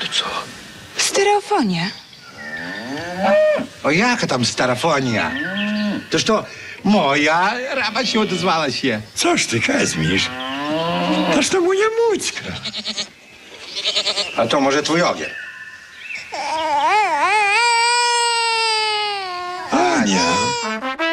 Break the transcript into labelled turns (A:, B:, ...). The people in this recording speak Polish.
A: To co?
B: Stereofonia.
A: O jaka tam starafonia? Toż to moja raba się odezwała się.
C: Coś ty, Kazimierz? Toż to moja Mućka.
A: A to może twój ogier.
C: Ania.